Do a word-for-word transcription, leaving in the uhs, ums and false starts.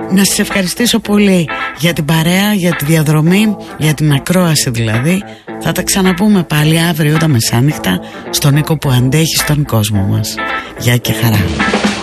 να σας ευχαριστήσω πολύ για την παρέα, για τη διαδρομή, για την ακρόαση δηλαδή. Θα τα ξαναπούμε πάλι αύριο τα μεσάνυχτα στον Νίκο που αντέχει στον κόσμο μας. Γεια και χαρά.